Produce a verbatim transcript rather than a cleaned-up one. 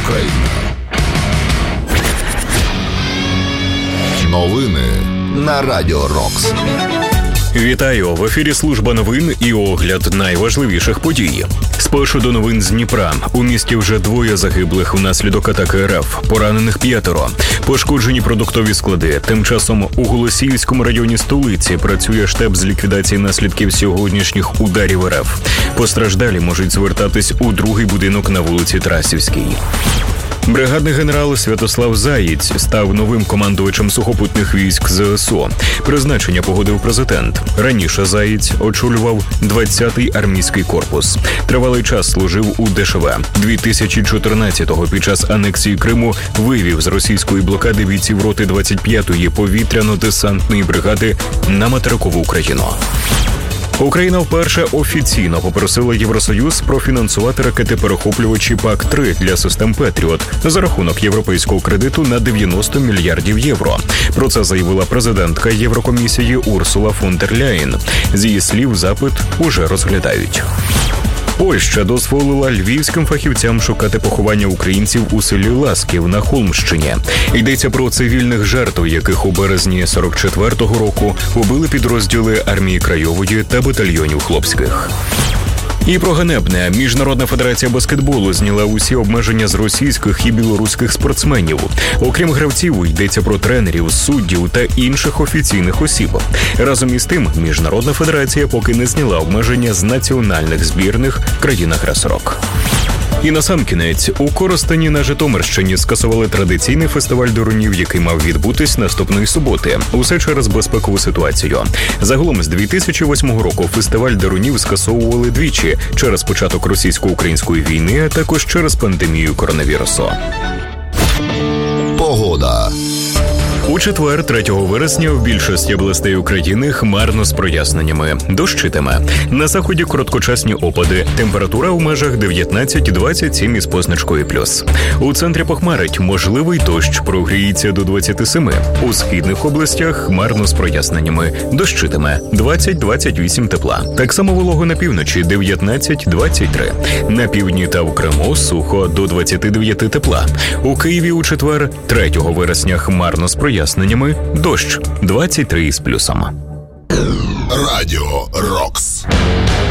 Україна. Новини на Радіо Рокс. Вітаю! В ефірі служба новин і огляд найважливіших подій. Спершу до новин з Дніпра. У місті вже двоє загиблих внаслідок атаки РФ. Поранених п'ятеро. Пошкоджені продуктові склади. Тим часом у Голосіївському районі столиці працює штаб з ліквідації наслідків сьогоднішніх ударів РФ. Постраждалі можуть звертатись у другий будинок на вулиці Тарасівській. Бригадний генерал Святослав Заєць став новим командувачем сухопутних військ ЗСУ. Призначення погодив президент. Раніше Заєць очолював двадцятий армійський корпус. Тривалий час служив у ДШВ. дві тисячі чотирнадцятого під час анексії Криму вивів з російської блокади бійців роти двадцять п'ятої повітряно-десантної бригади на материкову Україну. Україна вперше офіційно попросила Євросоюз профінансувати ракети-перехоплювачі пак три для систем «Петріот» за рахунок європейського кредиту на дев'яносто мільярдів євро. Про це заявила президентка Єврокомісії Урсула фон дер Ляєн. З її слів, запит уже розглядають. Польща дозволила львівським фахівцям шукати поховання українців у селі Ласків на Холмщині. Йдеться про цивільних жертв, яких у березні сорок четвертого року убили підрозділи армії Краєвої та батальйонів хлопських. І про ганебне. Міжнародна федерація баскетболу зняла усі обмеження з російських і білоруських спортсменів. Окрім гравців, йдеться про тренерів, суддів та інших офіційних осіб. Разом із тим, Міжнародна федерація поки не зняла обмеження з національних збірних країн-агресорок. І насамкінець, у Коростені на Житомирщині скасували традиційний фестиваль дурунів, який мав відбутись наступної суботи. Усе через безпекову ситуацію. Загалом з дві тисячі восьмого року фестиваль дурунів скасовували двічі через початок російсько-української війни, а також через пандемію коронавірусу. Погода. У четвер, третього вересня, в більшості областей України хмарно з проясненнями. Дощитиме. На заході короткочасні опади. Температура у межах дев'ятнадцять-двадцять сім із позначкою плюс. У центрі похмарить. Можливий дощ, прогріється до двадцять сім. У східних областях хмарно з проясненнями. Дощитиме. двадцять-двадцять вісім тепла. Так само волого на півночі. дев'ятнадцять-двадцять три. На півдні та в Криму сухо до двадцять дев'ять тепла. У Києві у четвер, третього вересня, хмарно з проясненнями. Ясненнями дощ двадцять три із плюсом. Радіо Рокс.